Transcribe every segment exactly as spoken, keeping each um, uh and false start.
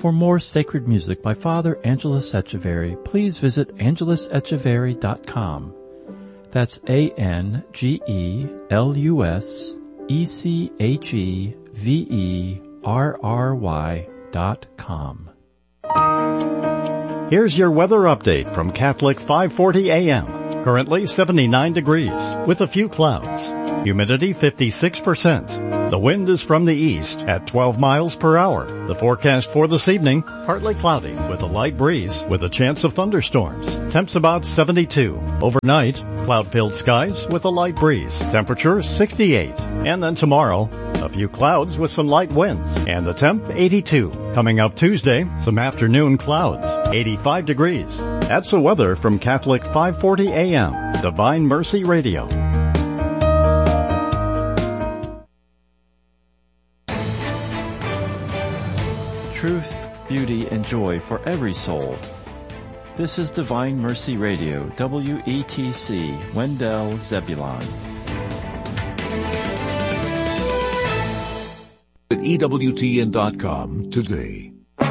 For more sacred music by Father Angelus Echeverry, please visit angelus echeverry dot com. That's A N G E L U S E C H E V E R R Y dot com. Here's your weather update from Catholic five forty A M. Currently seventy-nine degrees with a few clouds. Humidity fifty-six percent. The wind is from the east at twelve miles per hour. The forecast for this evening, partly cloudy with a light breeze with a chance of thunderstorms. Temps about seventy-two. Overnight, cloud-filled skies with a light breeze. Temperature sixty-eight. And then tomorrow, a few clouds with some light winds. And the temp eighty-two. Coming up Tuesday, some afternoon clouds. eighty-five degrees. That's the weather from Catholic five forty A M. Divine Mercy Radio. Truth, beauty, and joy for every soul. This is Divine Mercy Radio, W E T C, Wendell, Zebulon. At E W T N dot com today.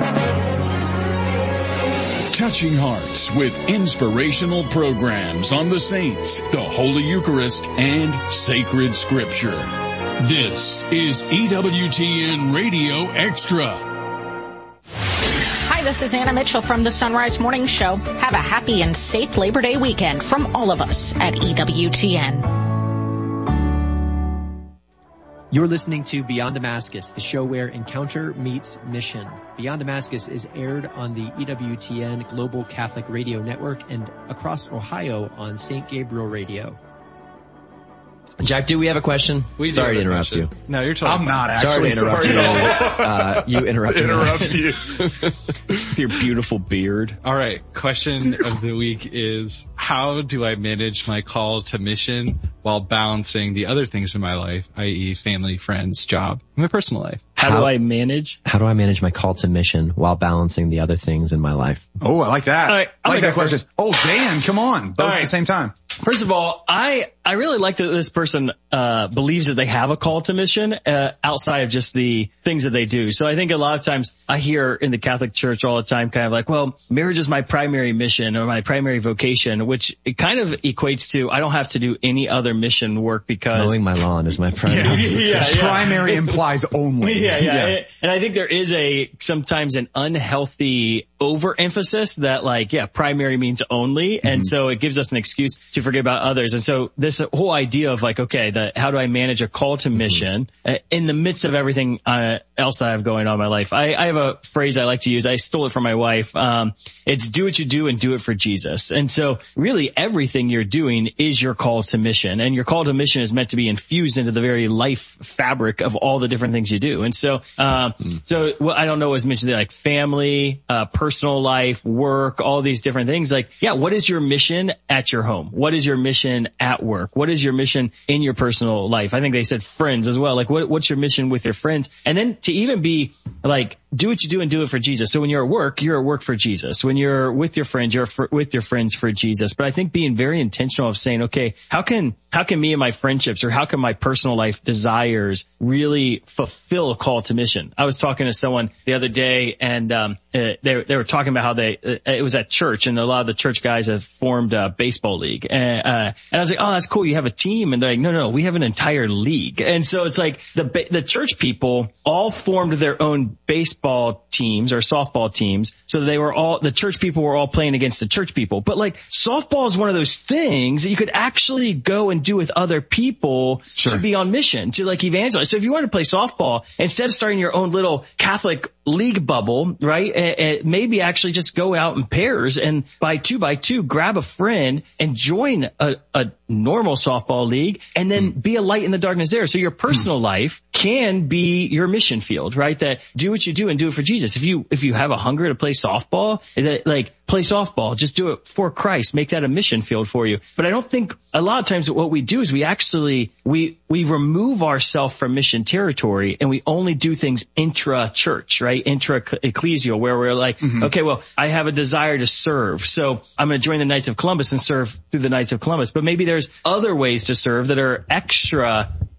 Touching hearts with inspirational programs on the saints, the Holy Eucharist, and sacred scripture. This is E W T N Radio Extra. Hi, this is Anna Mitchell from the Sunrise Morning Show. Have a happy and safe Labor Day weekend from all of us at E W T N. You're listening to Beyond Damascus, the show where encounter meets mission. Beyond Damascus is aired on the E W T N Global Catholic Radio Network and across Ohio on Saint Gabriel Radio. Jack, do we have a question? We Sorry to interrupt question. you. No, you're totally I'm not actually sorry to interrupt sorry you. Uh, you interrupted Interrupt you. Your beautiful beard. All right. Question of the week is, how do I manage my call to mission while balancing the other things in my life, that is family, friends, job, and my personal life? How, how do I manage? How do I manage my call to mission while balancing the other things in my life? Oh, I like that. All right, I like that question. First. Oh, Dan, come on. Both right. at the same time. First of all, I, I really like that this person, uh, believes that they have a call to mission, uh, outside of just the things that they do. So I think a lot of times I hear in the Catholic Church all the time kind of like, well, marriage is my primary mission or my primary vocation, which it kind of equates to I don't have to do any other mission work because mowing my lawn is my primary. Yeah, yeah, yeah. Primary implies only. Yeah, yeah, yeah. And I think there is a, sometimes an unhealthy overemphasis that like, yeah, primary means only. And mm-hmm. so it gives us an excuse to forget about others. And so this whole idea of like, okay, the, how do I manage a call to mission mm-hmm. uh, in the midst of everything uh, else I have going on in my life? I, I have a phrase I like to use. I stole it from my wife. Um, it's do what you do and do it for Jesus. And so really everything you're doing is your call to mission. And your call to mission is meant to be infused into the very life fabric of all the different things you do. And so, um, mm-hmm. so well, I don't know what was mentioned there, like family, uh, personal life, work, all these different things. Like, yeah, what is your mission at your home? What is your mission at work? What is your mission in your personal life? I think they said friends as well. Like, what, what's your mission with your friends? And then to even be like, do what you do and do it for Jesus. So when you're at work, you're at work for Jesus. When you're with your friends, you're for, with your friends for Jesus. But I think being very intentional of saying, okay, how can, how can me and my friendships or how can my personal life desires really fulfill a call to mission? I was talking to someone the other day and, um, uh, they, they were talking about how they, uh, it was at church and a lot of the church guys have formed a baseball league. And, uh, and I was like, oh, that's cool. You have a team. And they're like, no, no, no, we have an entire league. And so it's like the, the church people all formed their own baseball teams or softball teams. So they were all, the church people were all playing against the church people. But like softball is one of those things that you could actually go and do with other people sure. to be on mission, to like evangelize. So if you want to play softball, instead of starting your own little Catholic league bubble, right? And, and maybe actually just go out in pairs and by two by two, grab a friend and join a, a normal softball league and then mm. be a light in the darkness there. So your personal mm. life can be your mission field, right? That do what you do and do it for Jesus. If you, if you have a hunger to play softball, that like play softball, just do it for Christ, make that a mission field for you. But I don't think a lot of times what we do is we actually, we, we remove ourselves from mission territory and we only do things intra-church, right? Intra-ecclesial, where we're like, mm-hmm. okay, well, I have a desire to serve. So I'm going to join the Knights of Columbus and serve through the Knights of Columbus. But maybe there's other ways to serve that are extra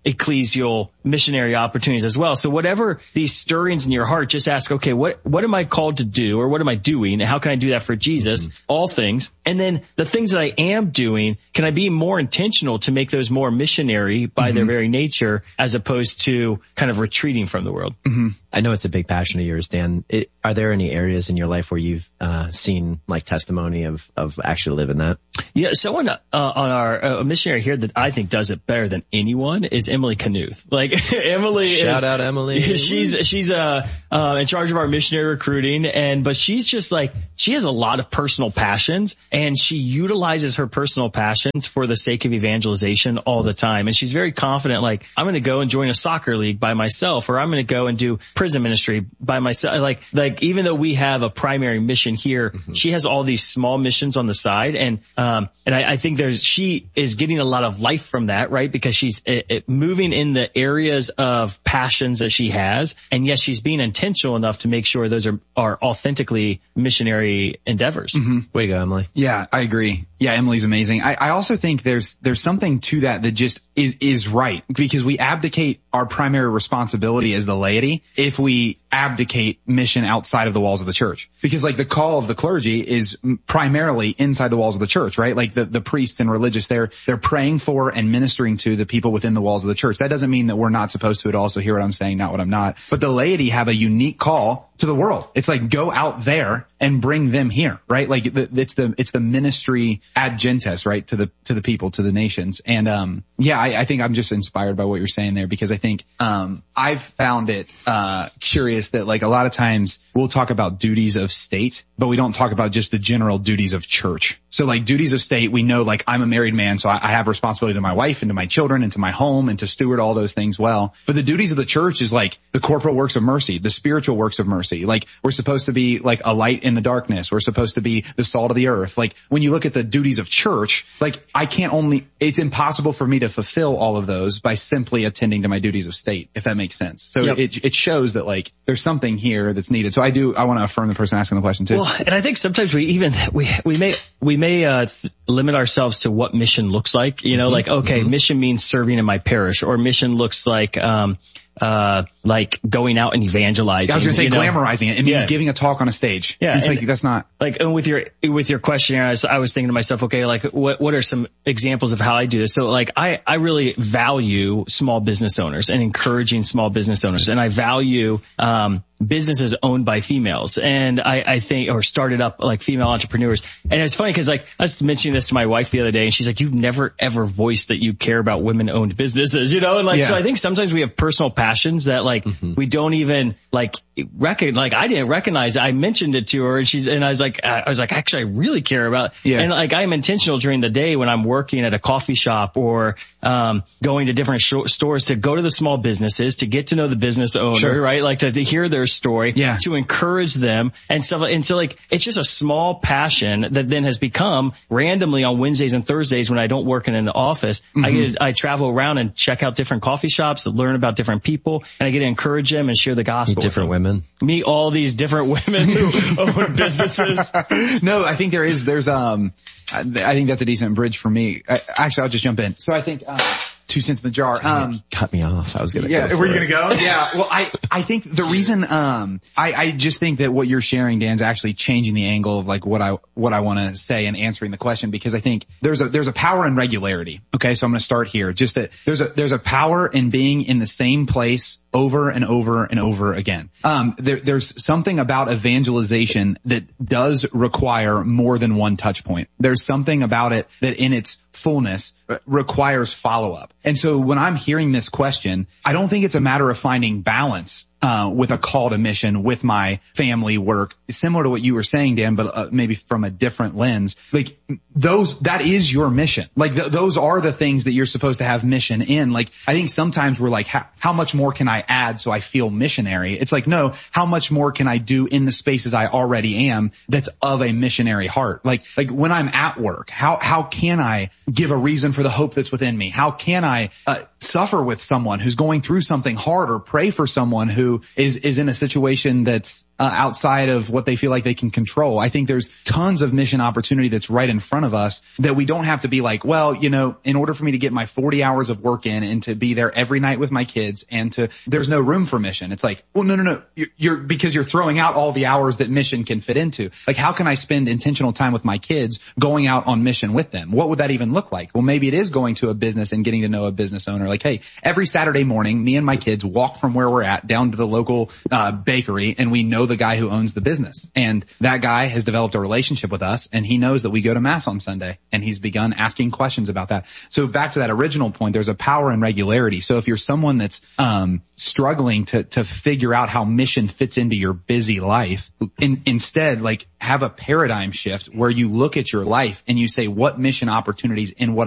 ecclesial missionary opportunities as well. So whatever these stirrings in your heart, just ask, okay, what, what am I called to do, or what am I doing? How can I do that for Jesus? Mm-hmm. All things. And then the things that I am doing, can I be more intentional to make those more missionary by mm-hmm. their very nature, as opposed to kind of retreating from the world? Mm-hmm. I know it's a big passion of yours, Dan. It, are there any areas in your life where you've uh, seen like testimony of, of actually living that? Yeah, someone uh, on our uh, missionary here that I think does it better than anyone is Emily Knuth. Like Emily, shout is, out Emily. She's she's uh, uh in charge of our missionary recruiting, and but she's just like she has a lot of personal passions, and she utilizes her personal passions for the sake of evangelization all the time. And she's very confident. Like, I'm going to go and join a soccer league by myself, or I'm going to go and do prison ministry by myself. Like like even though we have a primary mission here, mm-hmm. she has all these small missions on the side, and um and I, I think there's she is getting a lot of life from that, right? Because she's it, it moving in the areas of passions that she has, and yes, she's being intentional enough to make sure those are are authentically missionary endeavors. Mm-hmm. Way to go, Emily. Yeah, I agree. Yeah, Emily's amazing. I, I also think there's there's something to that that just is is right, because we abdicate our primary responsibility as the laity if we abdicate mission outside of the walls of the church. Because like the call of the clergy is primarily inside the walls of the church, right? Like the, the priests and religious, they're, they're praying for and ministering to the people within the walls of the church. That doesn't mean that we're not supposed to at all. So hear what I'm saying, not what I'm not. But the laity have a unique call to the world. It's like, go out there and bring them here, right? Like the, it's the, it's the ministry ad gentes, right? To the, to the people, to the nations. And, um, yeah, I, I think I'm just inspired by what you're saying there, because I think, um, I've found it, uh, curious that like a lot of times we'll talk about duties of state, but we don't talk about just the general duties of church. So like duties of state, we know like I'm a married man, so I, I have responsibility to my wife and to my children and to my home and to steward all those things well. But the duties of the church is like the corporal works of mercy, the spiritual works of mercy. Like we're supposed to be like a light in the darkness. We're supposed to be the salt of the earth. Like when you look at the duties of church, like I can't only, it's impossible for me to fulfill all of those by simply attending to my duties of state, if that makes sense. So yep. it, it shows that like there's something here that's needed. So I do, I want to affirm the person asking the question too. Well, and I think sometimes we even, we, we may, we may, uh, th- limit ourselves to what mission looks like, you know, mm-hmm. like, okay, mm-hmm. mission means serving in my parish, or mission looks like, um, uh, like going out and evangelizing. I was going to say you know? glamorizing it. It means yeah. giving a talk on a stage. Yeah. It's like, that's not. Like, and with your, with your question, I was, I was thinking to myself, okay, like what, what are some examples of how I do this? So like, I, I really value small business owners and encouraging small business owners. And I value, um, businesses owned by females. And I, I think, or started up like female entrepreneurs. And it's funny because like I was mentioning this to my wife the other day, and she's like, you've never ever voiced that you care about women owned businesses, you know? And like, yeah. so I think sometimes we have personal passions that like mm-hmm. we don't even like reckon, like I didn't recognize it. I mentioned it to her, and she's, and I was like, I was like, actually, I really care about, yeah. and like I'm intentional during the day when I'm working at a coffee shop or, um, going to different sh- stores to go to the small businesses, to get to know the business owner, sure. right? Like to, to hear their story, yeah. to encourage them and stuff. And so like, it's just a small passion that then has become randomly on Wednesdays and Thursdays when I don't work in an office. Mm-hmm. I get, I travel around and check out different coffee shops, learn about different people, and I get to encourage them and share the gospel. Meet different women. Meet all these different women who own businesses. No, I think there is, there's, um, I think that's a decent bridge for me. I, actually, I'll just jump in. So I think, uh, two cents in the jar. Um, cut me off. I was gonna yeah, go. Were you gonna go? Yeah. Well, I, I think the reason, um, I, I just think that what you're sharing, Dan's actually changing the angle of like what I, what I want to say and answering the question, because I think there's a, there's a power in regularity. Okay. So I'm going to start here. Just that there's a, there's a power in being in the same place over and over and over again. Um, there, there's something about evangelization that does require more than one touch point. There's something about it that in its fullness requires follow-up. And so when I'm hearing this question, I don't think it's a matter of finding balance uh with a call to mission with my family work. It's similar to what you were saying, Dan, but uh, maybe from a different lens. Like those, that is your mission. Like th- those are the things that you're supposed to have mission in. Like I think sometimes we're like, how, how much more can I add so I feel missionary? It's like, no, how much more can I do in the spaces I already am that's of a missionary heart? Like, like when I'm at work, how, how can I give a reason for the hope that's within me? How can I uh, suffer with someone who's going through something hard, or pray for someone who who is, is in a situation that's uh, outside of what they feel like they can control. I think there's tons of mission opportunity that's right in front of us that we don't have to be like, well, you know, in order for me to get my forty hours of work in and to be there every night with my kids and to, there's no room for mission. It's like, well, no, no, no, you're, you're because you're throwing out all the hours that mission can fit into. Like, how can I spend intentional time with my kids going out on mission with them? What would that even look like? Well, maybe it is going to a business and getting to know a business owner. Like, hey, every Saturday morning, me and my kids walk from where we're at down to the local uh bakery, and we know the guy who owns the business. And that guy has developed a relationship with us, and he knows that we go to mass on Sunday, and he's begun asking questions about that. So back to that original point, there's a power in regularity. So if you're someone that's um struggling to to figure out how mission fits into your busy life, in, instead, like, have a paradigm shift where you look at your life and you say, what mission opportunities in what